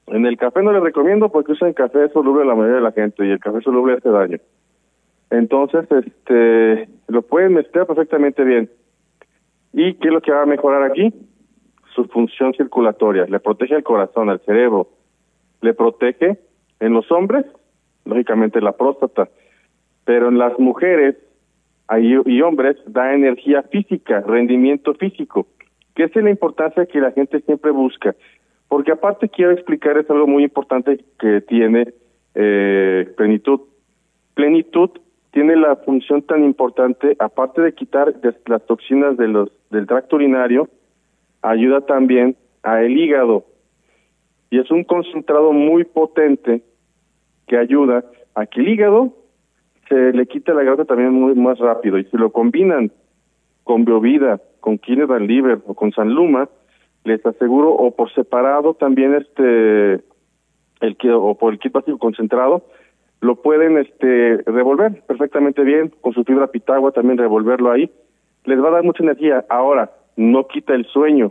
En el café no les recomiendo porque usan café soluble la mayoría de la gente y el café soluble hace daño. Entonces, lo pueden mezclar perfectamente bien. ¿Y qué es lo que va a mejorar aquí? Su función circulatoria. Le protege el corazón, al cerebro. Le protege en los hombres, lógicamente la próstata. Pero en las mujeres y hombres da energía física, rendimiento físico. Que esa es la importancia que la gente siempre busca. Porque aparte quiero explicar, es algo muy importante que tiene plenitud. Plenitud tiene la función tan importante, aparte de quitar las toxinas del tracto urinario, ayuda también a el hígado. Y es un concentrado muy potente que ayuda a que el hígado se le quite la grasa también muy más rápido. Y si lo combinan con Biovida, con Kineral Liver o con Sanluma, les aseguro, o por separado también o por el kit básico concentrado, lo pueden revolver perfectamente bien, con su fibra pitagua también revolverlo ahí, les va a dar mucha energía. Ahora, no quita el sueño.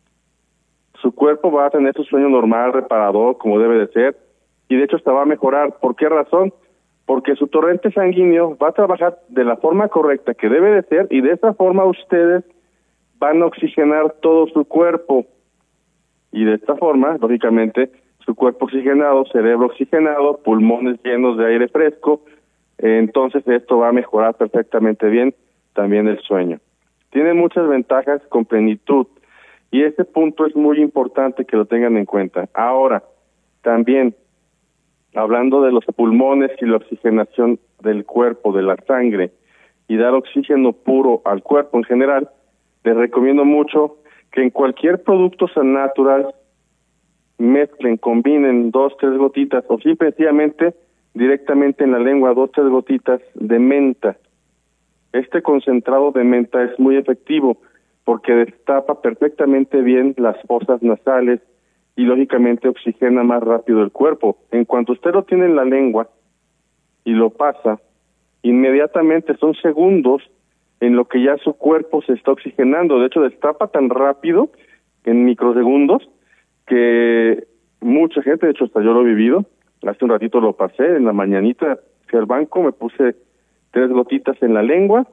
Su cuerpo va a tener su sueño normal, reparador, como debe de ser, y de hecho hasta va a mejorar. ¿Por qué razón? Porque su torrente sanguíneo va a trabajar de la forma correcta que debe de ser, y de esa forma ustedes van a oxigenar todo su cuerpo. Y de esta forma, lógicamente, su cuerpo oxigenado, cerebro oxigenado, pulmones llenos de aire fresco, entonces esto va a mejorar perfectamente bien también el sueño. Tiene muchas ventajas con plenitud, y este punto es muy importante que lo tengan en cuenta. Ahora, también, hablando de los pulmones y la oxigenación del cuerpo, de la sangre, y dar oxígeno puro al cuerpo en general, les recomiendo mucho que en cualquier producto natural mezclen, combinen 2, 3 gotitas, o simplemente directamente en la lengua 2, 3 gotitas de menta. Este concentrado de menta es muy efectivo porque destapa perfectamente bien las fosas nasales y lógicamente oxigena más rápido el cuerpo. En cuanto usted lo tiene en la lengua y lo pasa, inmediatamente son segundos en lo que ya su cuerpo se está oxigenando. De hecho, destapa tan rápido, en microsegundos, que mucha gente, de hecho hasta yo lo he vivido, hace un ratito lo pasé, en la mañanita fui al banco, me puse 3 gotitas en la lengua,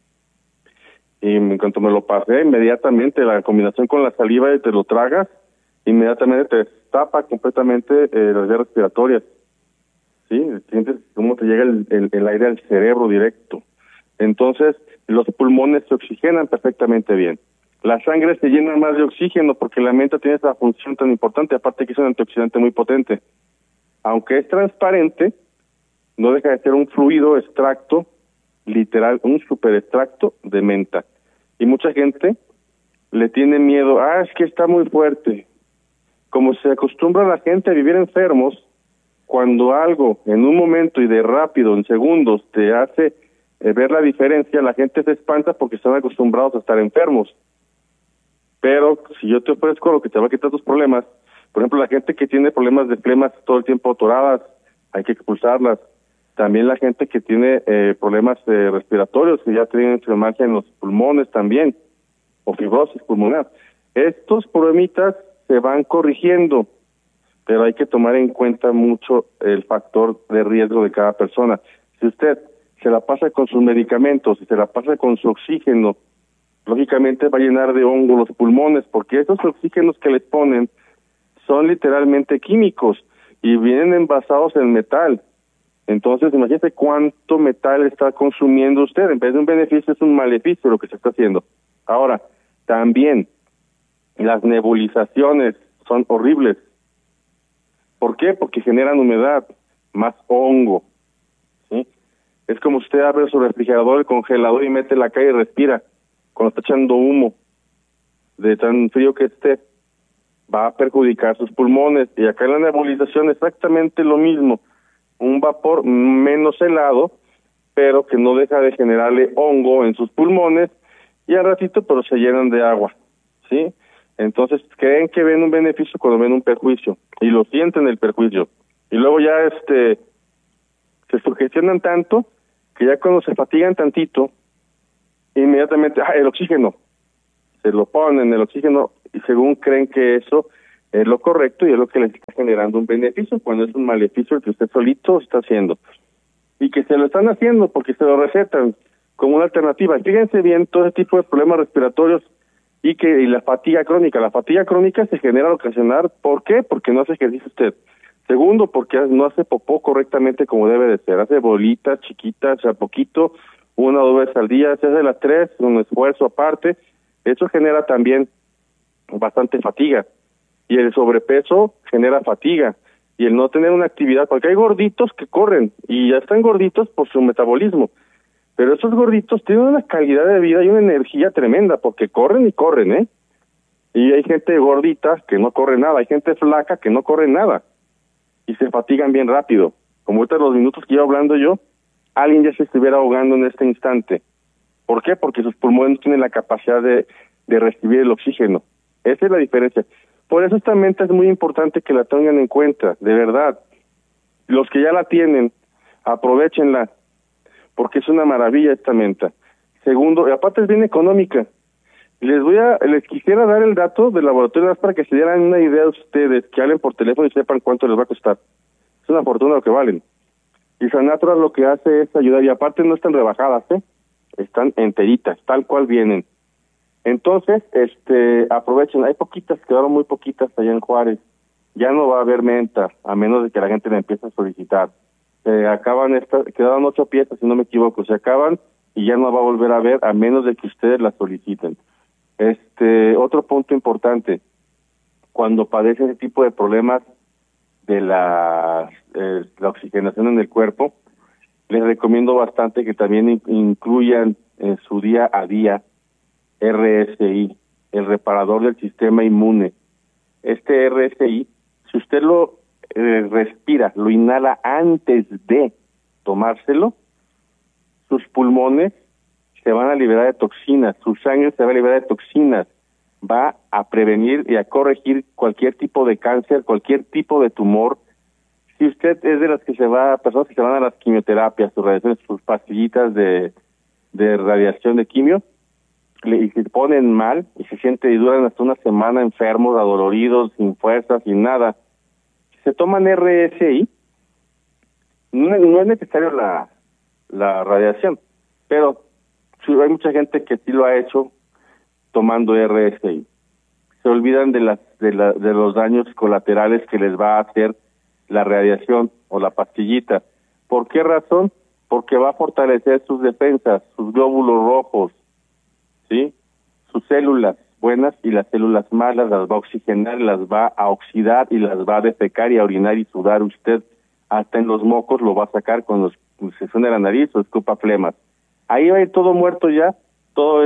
y en cuanto me lo pasé, inmediatamente la combinación con la saliva y te lo tragas, inmediatamente te destapa completamente las vías respiratorias. ¿Sí? Sientes cómo te llega el aire al cerebro directo. Entonces, los pulmones se oxigenan perfectamente bien. La sangre se llena más de oxígeno porque la menta tiene esa función tan importante, aparte que es un antioxidante muy potente. Aunque es transparente, no deja de ser un fluido extracto, literal, un super extracto de menta. Y mucha gente le tiene miedo, es que está muy fuerte. Como se acostumbra la gente a vivir enfermos, cuando algo en un momento y de rápido, en segundos, te hace ver la diferencia, la gente se espanta porque están acostumbrados a estar enfermos. Pero si yo te ofrezco lo que te va a quitar tus problemas, por ejemplo, la gente que tiene problemas de flemas todo el tiempo atoradas, hay que expulsarlas. También la gente que tiene problemas respiratorios, que ya tienen fibromialgia en los pulmones también, o fibrosis pulmonar. Estos problemitas se van corrigiendo, pero hay que tomar en cuenta mucho el factor de riesgo de cada persona. Si usted se la pasa con sus medicamentos, si se la pasa con su oxígeno, lógicamente va a llenar de hongo los pulmones, porque esos oxígenos que les ponen son literalmente químicos y vienen envasados en metal. Entonces, imagínese cuánto metal está consumiendo usted. En vez de un beneficio, es un maleficio lo que se está haciendo. Ahora, también, las nebulizaciones son horribles. ¿Por qué? Porque generan humedad, más hongo, ¿sí? Es como usted abre su refrigerador, el congelador y mete la calle y respira. Cuando está echando humo, de tan frío que esté, va a perjudicar sus pulmones. Y acá en la nebulización exactamente lo mismo. Un vapor menos helado, pero que no deja de generarle hongo en sus pulmones, y al ratito pero se llenan de agua, ¿sí? Entonces creen que ven un beneficio cuando ven un perjuicio, y lo sienten el perjuicio, y luego ya se sugestionan tanto que ya cuando se fatigan tantito, inmediatamente el oxígeno, se lo ponen el oxígeno, y según creen que eso es lo correcto y es lo que les está generando un beneficio, cuando es un maleficio el que usted solito está haciendo. Y que se lo están haciendo porque se lo recetan como una alternativa. Fíjense bien todo ese tipo de problemas respiratorios y la fatiga crónica. La fatiga crónica se genera al ocasionar, ¿por qué? Porque no hace ejercicio usted. Segundo, porque no hace popó correctamente como debe de ser. Hace bolitas chiquitas, a poquito, 1 o 2 veces al día. Se hace las 3, un esfuerzo aparte. Eso genera también bastante fatiga. Y el sobrepeso genera fatiga. Y el no tener una actividad, porque hay gorditos que corren y ya están gorditos por su metabolismo. Pero esos gorditos tienen una calidad de vida y una energía tremenda, porque corren y corren, ¿eh? Y hay gente gordita que no corre nada, hay gente flaca que no corre nada. Y se fatigan bien rápido. Como ahorita los minutos que llevo hablando yo, alguien ya se estuviera ahogando en este instante. ¿Por qué? Porque sus pulmones no tienen la capacidad de recibir el oxígeno. Esa es la diferencia. Por eso esta menta es muy importante que la tengan en cuenta, de verdad. Los que ya la tienen, aprovéchenla, porque es una maravilla esta menta. Segundo, y aparte es bien económica. Les quisiera dar el dato del laboratorio para que se dieran una idea de ustedes, que hablen por teléfono y sepan cuánto les va a costar. Es una fortuna lo que valen. Y Sanatural lo que hace es ayudar, y aparte no están rebajadas, están enteritas, tal cual vienen. Entonces, aprovechen, hay poquitas, quedaron muy poquitas allá en Juárez. Ya no va a haber menta, a menos de que la gente la empiece a solicitar. Quedaron 8 piezas, si no me equivoco, se acaban y ya no va a volver a haber, a menos de que ustedes las soliciten. Otro punto importante, cuando padece ese tipo de problemas de la oxigenación en el cuerpo, les recomiendo bastante que también incluyan en su día a día RSI, el reparador del sistema inmune. Este RSI, si usted lo respira, lo inhala antes de tomárselo, sus pulmones se van a liberar de toxinas, su sangre se va a liberar de toxinas, va a prevenir y a corregir cualquier tipo de cáncer, cualquier tipo de tumor. Si usted es de las personas que se van a las quimioterapias, sus radiaciones, sus pastillitas de radiación de quimio, y se ponen mal y se siente y duran hasta una semana enfermos, adoloridos, sin fuerzas, sin nada, se toman RSI, no es necesario la radiación, pero hay mucha gente que sí lo ha hecho tomando RSI. Se olvidan de los daños colaterales que les va a hacer la radiación o la pastillita. ¿Por qué razón? Porque va a fortalecer sus defensas, sus glóbulos rojos, ¿sí? Sus células buenas y las células malas las va a oxigenar, las va a oxidar y las va a defecar y a orinar y sudar usted. Hasta en los mocos lo va a sacar cuando se suene la nariz o escupa flemas. Ahí va a ir todo muerto ya, todo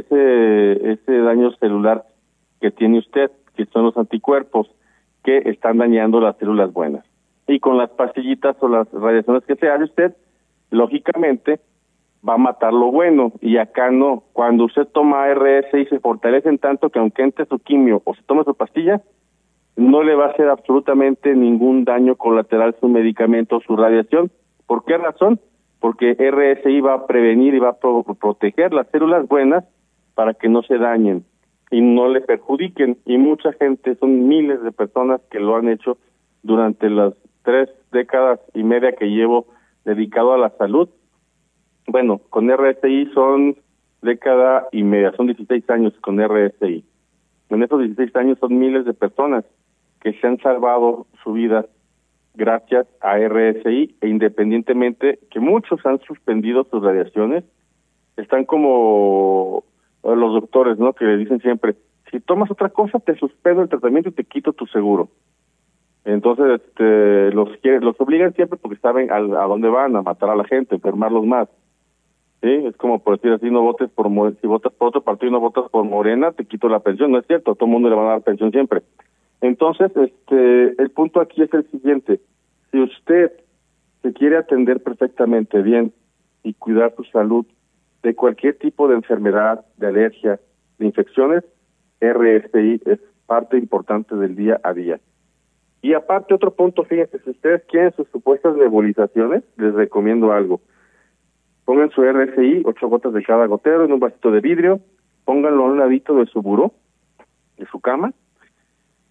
ese daño celular que tiene usted, que son los anticuerpos que están dañando las células buenas. Y con las pastillitas o las radiaciones que se hace usted, lógicamente va a matar lo bueno, y acá no. Cuando usted toma RSI se fortalecen tanto que aunque entre su quimio o se tome su pastilla, no le va a hacer absolutamente ningún daño colateral su medicamento o su radiación. ¿Por qué razón? Porque RSI va a prevenir y va a proteger las células buenas para que no se dañen y no le perjudiquen. Y mucha gente, son miles de personas que lo han hecho durante las 3 décadas y media que llevo dedicado a la salud. Bueno, con RSI son década y media, son 16 años con RSI. En esos 16 años son miles de personas que se han salvado su vida gracias a RSI, e independientemente que muchos han suspendido sus radiaciones, están como los doctores, ¿no? Que le dicen siempre, si tomas otra cosa te suspendo el tratamiento y te quito tu seguro. Entonces los obligan siempre porque saben a dónde van, a matar a la gente, enfermarlos más. Sí, es como por decir así, no votes si votas por otro partido y no votas por Morena, te quito la pensión. No es cierto, a todo el mundo le van a dar pensión siempre. Entonces, el punto aquí es el siguiente: si usted se quiere atender perfectamente bien y cuidar su salud de cualquier tipo de enfermedad, de alergia, de infecciones, RSI es parte importante del día a día. Y aparte, otro punto, fíjense, si ustedes quieren sus supuestas nebulizaciones, les recomiendo algo. Pongan su RSI, 8 gotas de cada gotero en un vasito de vidrio, pónganlo a un ladito de su buró, de su cama,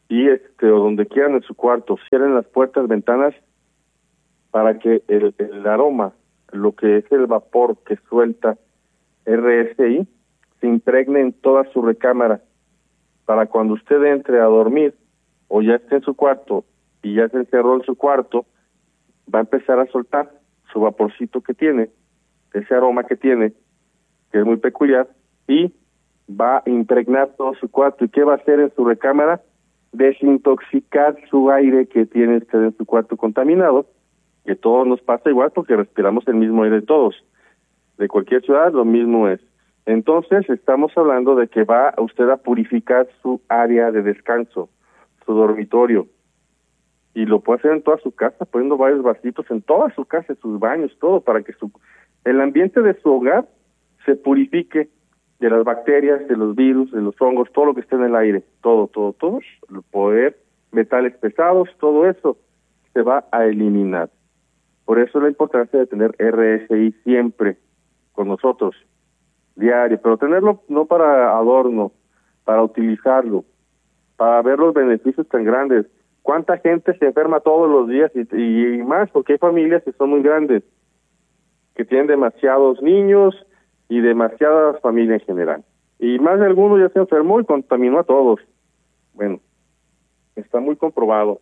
y o donde quieran en su cuarto, cierren las puertas, ventanas, para que el aroma, lo que es el vapor que suelta RSI, se impregne en toda su recámara, para cuando usted entre a dormir o ya esté en su cuarto y ya se encerró en su cuarto, va a empezar a soltar su vaporcito que tiene, ese aroma que tiene, que es muy peculiar, y va a impregnar todo su cuarto. ¿Y qué va a hacer en su recámara? Desintoxicar su aire que tiene usted en su cuarto contaminado, que todos nos pasa igual porque respiramos el mismo aire todos. De cualquier ciudad lo mismo es. Entonces estamos hablando de que va usted a purificar su área de descanso, su dormitorio, y lo puede hacer en toda su casa, poniendo varios vasitos en toda su casa, sus baños, todo, para que el ambiente de su hogar se purifique de las bacterias, de los virus, de los hongos, todo lo que esté en el aire, todo, el poder, metales pesados, todo eso se va a eliminar. Por eso la importancia de tener RSI siempre con nosotros, diario, pero tenerlo no para adorno, para utilizarlo, para ver los beneficios tan grandes. ¿Cuánta gente se enferma todos los días y más? Porque hay familias que son muy grandes, que tienen demasiados niños y demasiadas familias en general. Y más de alguno ya se enfermó y contaminó a todos. Bueno, está muy comprobado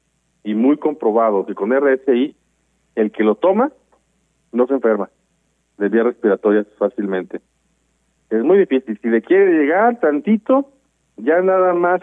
que con RSI, el que lo toma no se enferma de vías respiratorias fácilmente. Es muy difícil. Si le quiere llegar tantito, ya nada más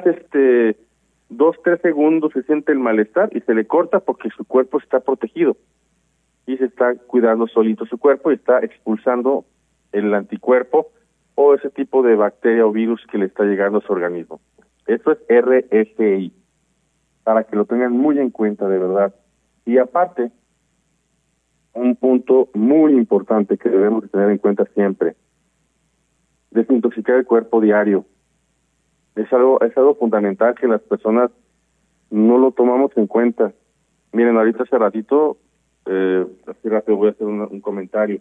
2-3 segundos se siente el malestar y se le corta porque su cuerpo está protegido y se está cuidando solito su cuerpo y está expulsando el anticuerpo o ese tipo de bacteria o virus que le está llegando a su organismo. Eso es RSI, para que lo tengan muy en cuenta, de verdad. Y aparte, un punto muy importante que debemos de tener en cuenta siempre: desintoxicar el cuerpo diario. Es algo fundamental que las personas no lo tomamos en cuenta. Miren, ahorita hace ratito, así rápido voy a hacer un comentario.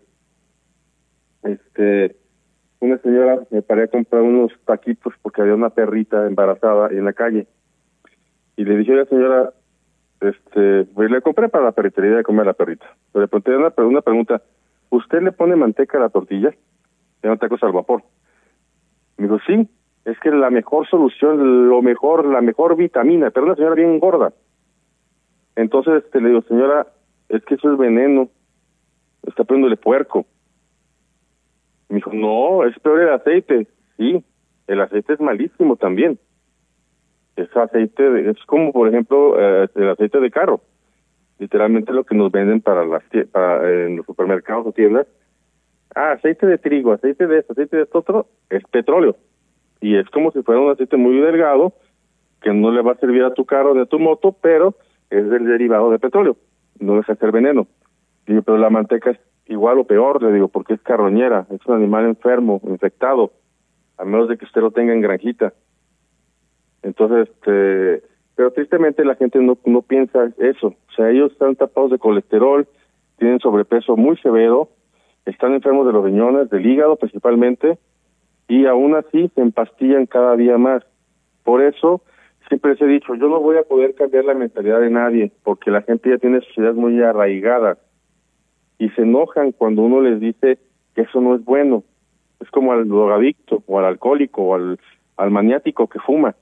Una señora me paré a comprar unos taquitos porque había una perrita embarazada en la calle. Y le dije a la señora, pues le compré para la perritería de comer a la perrita. Pero le pregunté una pregunta: ¿usted le pone manteca a la tortilla? Eran tacos al vapor. Me dijo, sí, es que la mejor solución, la mejor vitamina, pero una señora bien gorda. Entonces le digo, señora, es que eso es veneno, está poniéndole puerco. Me dijo, no, es peor el aceite. Sí, el aceite es malísimo también. Es aceite, es como por ejemplo el aceite de carro. Literalmente lo que nos venden para en los supermercados o tiendas. Aceite de trigo, aceite de esto otro, es petróleo. Y es como si fuera un aceite muy delgado que no le va a servir a tu carro ni a tu moto, pero es del derivado de petróleo, no deja de ser veneno. Digo, pero la manteca es igual o peor, le digo, porque es carroñera, es un animal enfermo, infectado, a menos de que usted lo tenga en granjita. Entonces, pero tristemente la gente no piensa eso. O sea, ellos están tapados de colesterol, tienen sobrepeso muy severo, están enfermos de los riñones, del hígado principalmente, y aún así se empastillan cada día más. Por eso siempre les he dicho, yo no voy a poder cambiar la mentalidad de nadie, porque la gente ya tiene sociedades muy arraigadas y se enojan cuando uno les dice que eso no es bueno. Es como al drogadicto o al alcohólico o al maniático que fuma.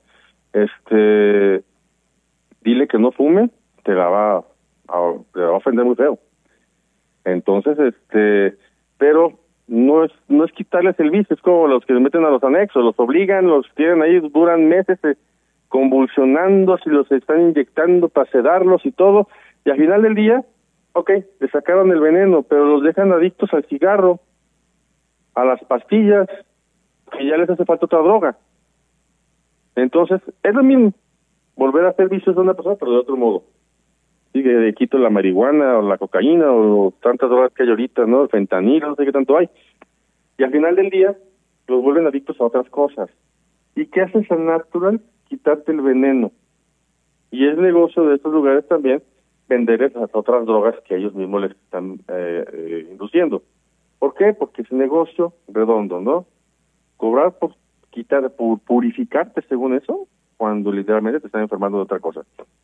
Dile que no fume, te va a ofender muy feo. Entonces, pero no es quitarles el vicio, es como los que les meten a los anexos, los obligan, los tienen ahí, duran meses convulsionando, si los están inyectando para sedarlos y todo, y al final del día, le sacaron el veneno, pero los dejan adictos al cigarro, a las pastillas, que ya les hace falta otra droga. Entonces, es lo mismo, volver a hacer vicios de una persona, pero de otro modo. Le quito la marihuana o la cocaína o tantas drogas que hay ahorita, ¿no? El fentanilo, no sé qué tanto hay. Y al final del día los vuelven adictos a otras cosas. ¿Y qué haces al natural? Quitarte el veneno. Y es negocio de estos lugares también venderles las otras drogas que ellos mismos les están induciendo. ¿Por qué? Porque es un negocio redondo, ¿no? Cobrar por purificarte según eso, cuando literalmente te están enfermando de otra cosa.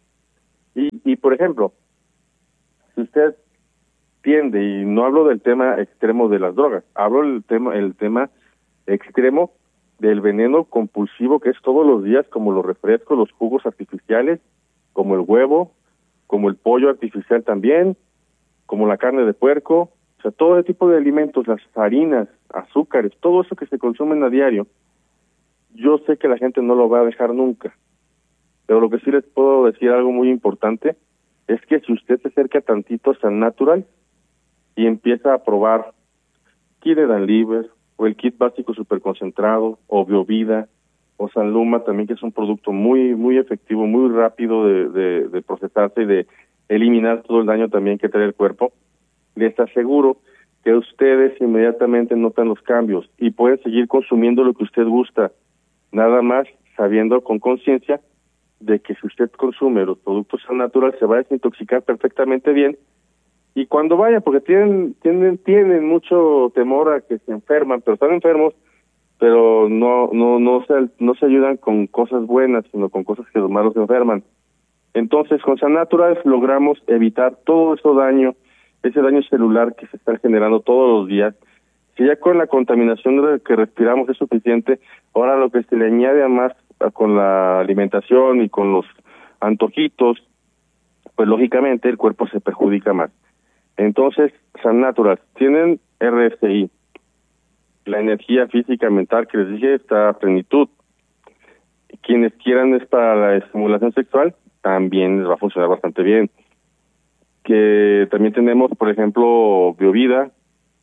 Y por ejemplo, si usted tiende, y no hablo del tema extremo de las drogas, hablo el tema extremo del veneno compulsivo, que es todos los días, como los refrescos, los jugos artificiales, como el huevo, como el pollo artificial también, como la carne de puerco, o sea, todo ese tipo de alimentos, las harinas, azúcares, todo eso que se consumen a diario. Yo sé que la gente no lo va a dejar nunca, pero lo que sí les puedo decir, algo muy importante, es que si usted se acerca tantito a San Natural y empieza a probar Kid and Liver, o el kit básico superconcentrado, o Biovida, o Sanluma también, que es un producto muy muy efectivo, muy rápido de procesarse y de eliminar todo el daño también que trae el cuerpo, les aseguro que ustedes inmediatamente notan los cambios y pueden seguir consumiendo lo que usted gusta, nada más sabiendo con conciencia de que si usted consume los productos San Natural se va a desintoxicar perfectamente bien. Y cuando vaya, porque tienen mucho temor a que se enferman, pero están enfermos, pero no se ayudan con cosas buenas, sino con cosas que los malos se enferman. Entonces, con San Natural logramos evitar todo ese daño celular que se está generando todos los días. Si ya con la contaminación que respiramos es suficiente, ahora lo que se le añade a más con la alimentación y con los antojitos, pues lógicamente el cuerpo se perjudica más. Entonces, San Natural, tienen RSI, la energía física mental que les dije está a plenitud. Quienes quieran es para la estimulación sexual, también les va a funcionar bastante bien. Que también tenemos, por ejemplo, Biovida,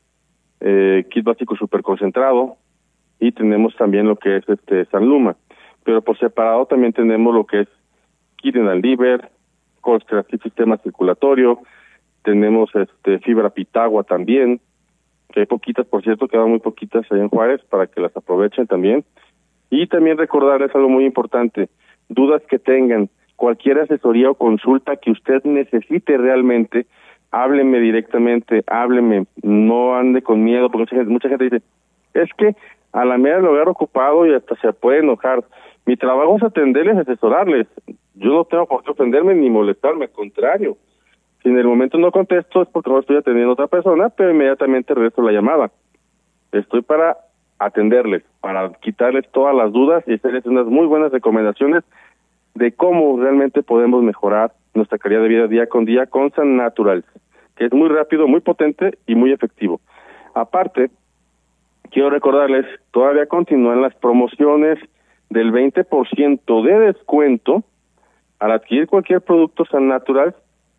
kit básico superconcentrado, y tenemos también lo que es Sanluma. Pero por separado también tenemos lo que es Kidney and Liver, Colstrativ sistema circulatorio, tenemos fibra pitagua también, que hay poquitas, por cierto, quedan muy poquitas ahí en Juárez para que las aprovechen también. Y también recordarles algo muy importante, dudas que tengan, cualquier asesoría o consulta que usted necesite realmente, hábleme directamente, hábleme, no ande con miedo, porque mucha gente dice, es que a la media lo agarro ocupado y hasta se puede enojar. Mi trabajo es atenderles, asesorarles. Yo no tengo por qué ofenderme ni molestarme, al contrario. Si en el momento no contesto es porque no estoy atendiendo a otra persona, pero inmediatamente regreso la llamada. Estoy para atenderles, para quitarles todas las dudas y hacerles unas muy buenas recomendaciones de cómo realmente podemos mejorar nuestra calidad de vida día con día con San Natural, que es muy rápido, muy potente y muy efectivo. Aparte, quiero recordarles, todavía continúan las promociones del 20% de descuento al adquirir cualquier producto San Natural,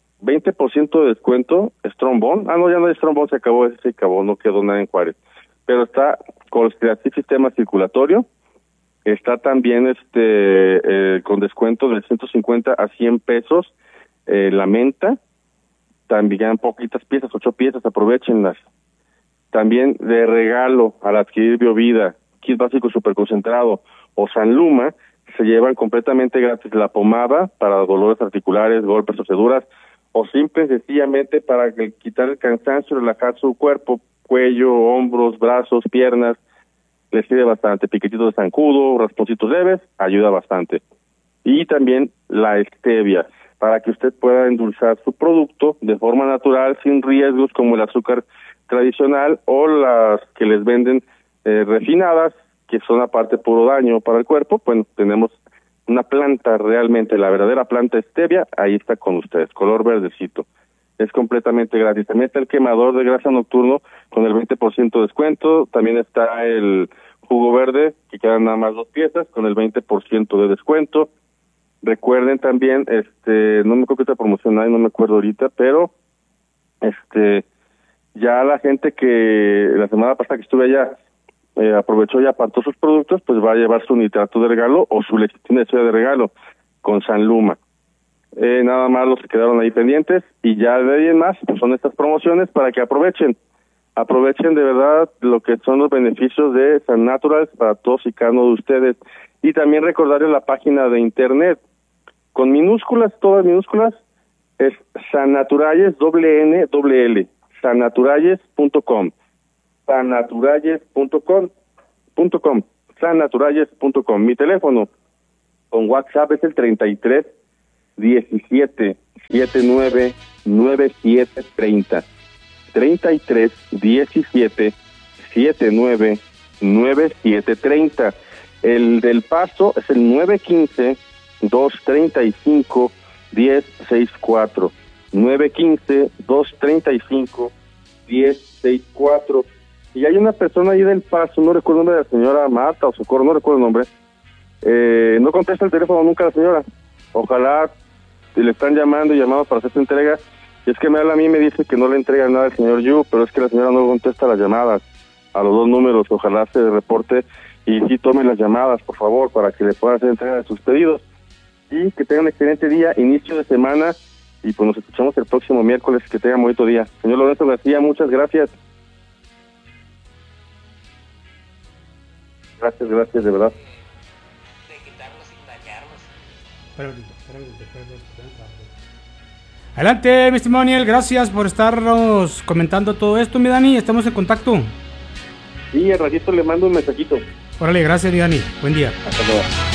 20% de descuento, Strombone. No, ya no hay Strombone, se acabó, no quedó nada en Juárez. Pero está Colstrativ sistema circulatorio, está también con descuento de 150 a 100 pesos, la menta, también poquitas piezas, 8 piezas, aprovechenlas. También de regalo al adquirir Biovida, kit básico superconcentrado o Sanluma, se llevan completamente gratis la pomada para dolores articulares, golpes, torceduras, o simple y sencillamente para quitar el cansancio, relajar su cuerpo, cuello, hombros, brazos, piernas, les sirve bastante. Piquetitos de zancudo, rasponcitos leves, ayuda bastante. Y también la stevia, para que usted pueda endulzar su producto de forma natural, sin riesgos como el azúcar tradicional o las que les venden refinadas, que son aparte puro daño para el cuerpo. Bueno, tenemos una planta realmente, la verdadera planta stevia, ahí está con ustedes, color verdecito. Es completamente gratis. También está el quemador de grasa nocturno con el 20% de descuento. También está el jugo verde, que quedan nada más 2 piezas, con el 20% de descuento. Recuerden también, no me acuerdo qué otra promoción hay, no me acuerdo ahorita, pero ya la gente que la semana pasada que estuve allá aprovechó y apartó sus productos, pues va a llevar su nitrato de regalo o su lecitina de soya de regalo con Sanluma. Nada más los que quedaron ahí pendientes, y ya de ahí en más pues son estas promociones para que aprovechen de verdad lo que son los beneficios de San Natural para todos y cada uno de ustedes. Y también recordarles la página de internet con minúsculas, todas minúsculas, es Sannaturalles, N Sannaturalles.com, Sannaturalles.com, Sannaturalles.com. Mi teléfono con WhatsApp es el 33 17 79 97 30. 33 17 79 97 30. El del Paso es el 915 235 1064. 915 235 1064. Y hay una persona ahí del Paso, no recuerdo el nombre de la señora Marta o Socorro, no recuerdo el nombre. No contesta el teléfono nunca la señora. Ojalá le están llamando y llamando para hacer su entrega. Y es que me habla a mí y me dice que no le entrega nada al señor Yu, pero es que la señora no contesta las llamadas a los 2 números. Ojalá se reporte y sí tome las llamadas, por favor, para que le pueda hacer entrega de sus pedidos. Y que tenga un excelente día, inicio de semana, y pues nos escuchamos el próximo miércoles. Que tenga un bonito día. Señor Lorenzo García, muchas gracias. Gracias, de verdad. De quitarlos sin dañarlos. Adelante, mi estimado Daniel, gracias por estarnos comentando todo esto, mi Dani, estamos en contacto. Sí, al ratito le mando un mensajito. Órale, gracias, mi Dani, buen día. Hasta luego.